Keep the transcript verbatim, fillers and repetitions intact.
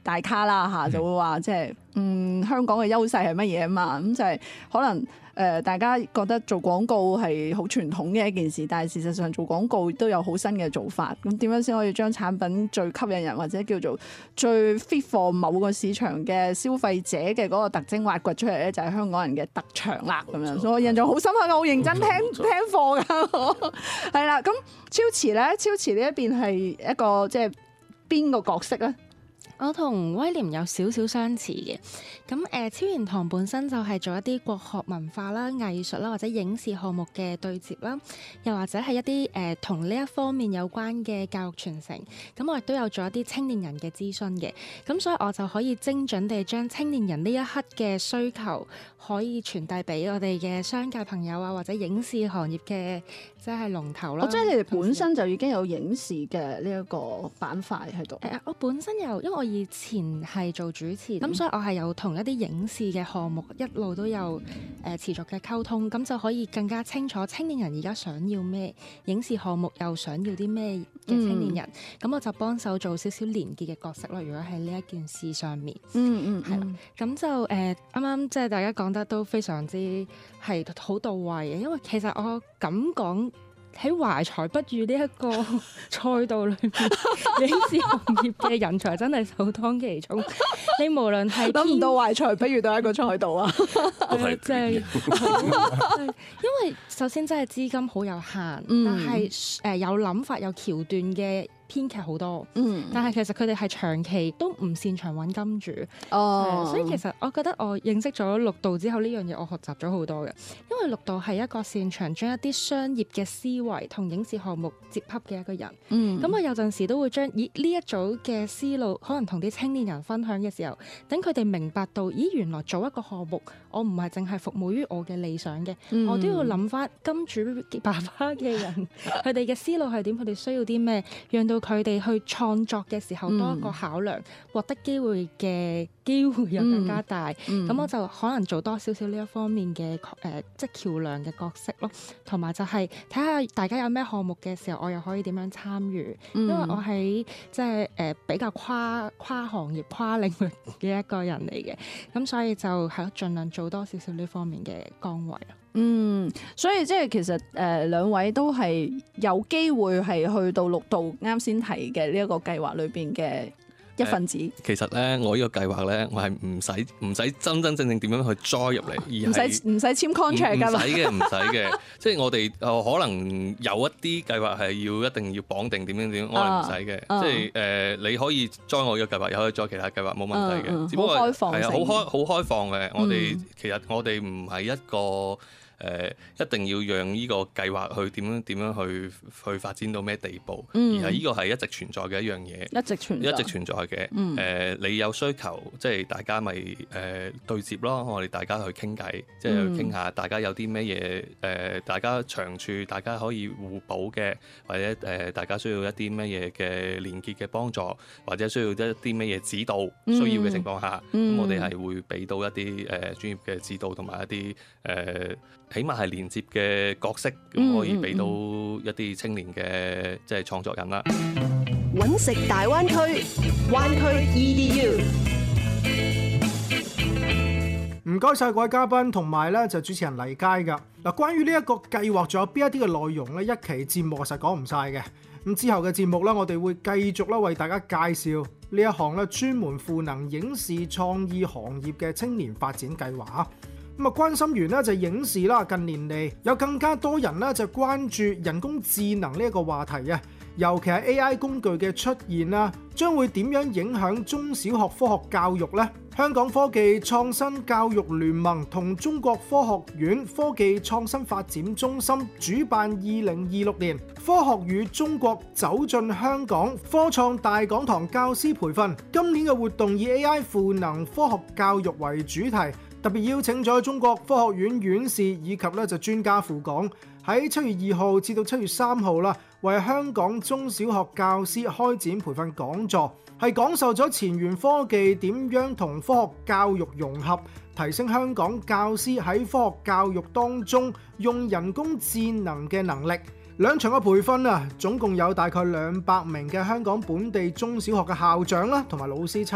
大咖啦嚇，就會話即係嗯香港嘅優勢係乜嘢啊嘛，咁就係可能。誒、呃，大家覺得做廣告係好傳統嘅一件事，但係事實上做廣告都有好新嘅做法。咁點樣先可以將產品最吸引人或者叫做最 fit for 某個市場嘅消費者嘅嗰個特徵挖掘出嚟咧，就係香港人嘅特長啦。咁樣，所以我印象好深刻，我好認真聽聽課㗎。係啦，咁超慈咧，超慈呢一邊係一個即係邊個角色咧？ 我同威廉有少少相似嘅，咁誒、呃、超然堂本身就係做一啲國學文化啦、藝術啦或者影視項目嘅對接啦，又或者係一啲誒同呢一方面有關嘅教育傳承。咁我亦都有做一啲青年人嘅諮詢嘅，咁所以我就可以精準地將青年人呢一刻嘅需求可以傳遞俾我哋嘅商界朋友啊，或者影視行業嘅即係龍頭啦。 哦，即係你哋本身就已經有影視嘅呢一個板塊喺度。 誒、呃，我本身有，因為我以前係做主持，咁、嗯、所以我係有同一啲影視嘅項目一路都有誒、呃、持續嘅溝通，咁就可以更加清楚青年人而家想要咩，影視項目又想要啲咩嘅青年人，咁、嗯、我就幫手做少少連結嘅角色咯。如果喺呢一件事上面， 嗯嗯， 係啦，咁就誒啱啱即係大家講得都非常之係好到位嘅，因為其實我咁講。喺懷才不遇呢一個賽道裏面，影視行業嘅人才真係首當其衝。你無論係諗唔到懷才不遇到一個賽道啊！ 即係因為首先真係資金好有限，嗯、但係誒、呃、有諗法有橋段嘅編劇好多，嗯、但係其實佢哋係長期都唔擅長揾金主，哦、所以其實我覺得我認識咗綠道之後，呢樣嘢我學習咗好多嘅，因為綠道係一個擅長將一啲商業嘅思維同影視項目接洽嘅一個人。咁、嗯、我有陣時都會將咦呢一組嘅思路，可能同啲青年人分享嘅時候，等佢哋明白到，咦原來做一個項目，我唔係淨係服務於我嘅理想嘅，嗯、我都要諗翻金主爸爸嘅人，佢哋嘅思路係點，佢哋需要啲咩，讓到佢哋去創作嘅時候多一個考量，獲、嗯、得機會嘅機會又更加大。咁、嗯嗯、我就可能做多少少呢一方面嘅誒、呃，即係橋梁嘅角色咯。同埋就係睇下大家有咩項目嘅時候，我又可以點樣參與。嗯、因為我喺即係誒比較跨跨行業、跨領域嘅一個人嚟嘅，咁所以就係咯，盡量做多少少呢方面嘅崗位咯。 嗯，所以即係其實誒、呃、兩位都係有機會係去到綠道啱先提嘅呢一個計劃裏邊嘅一份子。呃、 其實咧，我呢個計劃咧，我係唔使唔使真真正正點樣去 join 入嚟，而係唔使唔使簽 contract 㗎嘛。唔使嘅，唔使嘅。即係我哋誒、呃、可能有一啲計劃係要一定要綁定點樣點，我係唔使嘅。啊、即係誒、呃，你可以 join 我呢個計劃，又可以 join 其他計劃，冇問題嘅。嗯嗯、只不過係啊，好開好開放嘅。我哋、嗯、其實我哋唔係一個。誒、呃、一定要讓呢個計劃去點樣點樣去去發展到咩地步，嗯、而係呢個係一直存在嘅一樣嘢， 一直存在， 一直存在嘅。誒、嗯呃，你有需求，即係大家咪誒、呃、對接咯，我哋大家去傾偈，即係去傾下大家有啲咩嘢誒，大家長處，大家可以互補嘅，或者誒、呃、大家需要一啲咩嘢嘅連結嘅幫助，或者需要一啲咩嘢指導需要嘅情況下，咁、嗯、我哋係會俾到一啲誒、呃、專業嘅指導同埋一啲誒。呃起碼係連接嘅角色，咁可以俾到一啲青年嘅即係創作人啦。 揾食大灣區，灣區 E D U。 唔該晒各位嘉賓，同埋咧就主持人黎佳噶。嗱，關於呢一個計劃，仲有邊一啲嘅內容咧？一期節目實講唔晒嘅。咁之後嘅節目咧，我哋會繼續咧為大家介紹呢一項咧專門賦能影視創意行業嘅青年發展計劃。咁啊，關心完咧就影視啦。近年嚟有更加多人咧就關注人工智能呢一個話題啊，尤其係 A I 工具嘅出現啦，將會點樣影響中小學科學教育呢？香港科技創新教育聯盟同中國科學院科技創新發展中心主辦二零二六年科學與中國走進香港科創大講堂教師培訓。今年嘅活動以 A I 賦能科學教育為主題。特別邀請咗中國科學院院士以及咧就專家赴港，喺七月二號至到七月三號啦，為香港中小學教師開展培訓講座，係講授咗前沿科技點樣同科學教育融合，提升香港教師喺科學教育當中用人工智能嘅能力。兩場嘅培訓啊，總共有大概兩百名嘅香港本地中小學嘅校長啦，同埋老師參